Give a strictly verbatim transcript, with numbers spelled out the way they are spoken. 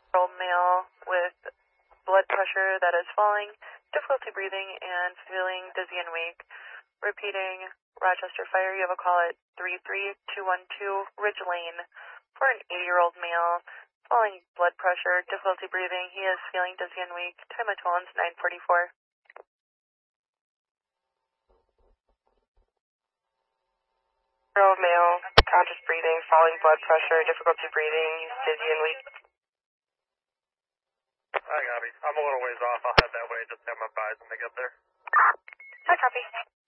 Old male with blood pressure that is falling, difficulty breathing, and feeling dizzy and weak. Repeating, Rochester Fire, you have a call at three three two one two Ridge Lane for an eighty-year-old male, falling blood pressure, difficulty breathing. He is feeling dizzy and weak. Time of Tollens, nine forty-four. Eighty-year-old male, conscious breathing, falling blood pressure, difficulty breathing. He's dizzy and weak. I got it. I'm a little ways off. I'll head that way. Just have my advise when they get there. I copy.